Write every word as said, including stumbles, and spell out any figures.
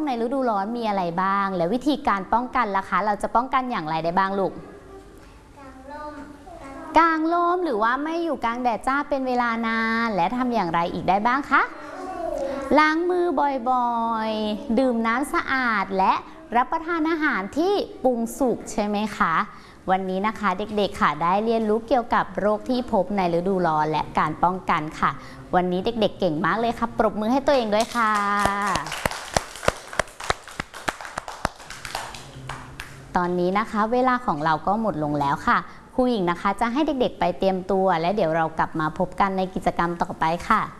ในฤดูร้อนมีอะไรบ้างและวิธีการป้องกันล่ะคะเราจะป้องกันอย่างไรได้บ้างลูกกางร่มหรือว่าไม่อยู่กลางแดดจ้าเป็นเวลานานและทำอย่างไรอีกได้บ้างคะล้างมือบ่อยๆดื่มน้ำสะอาดและรับประทานอาหารที่ปรุงสุกใช่ไหมคะวันนี้นะคะเด็กๆค่ะได้เรียนรู้เกี่ยวกับโรคที่พบในฤดูร้อนและการป้องกันค่ะวันนี้เด็กๆเก่งมากเลยค่ะปรบมือให้ตัวเองด้วยค่ะตอนนี้นะคะเวลาของเราก็หมดลงแล้วค่ะครูหญิงนะคะจะให้เด็กๆไปเตรียมตัวและเดี๋ยวเรากลับมาพบกันในกิจกรรมต่อไปค่ะ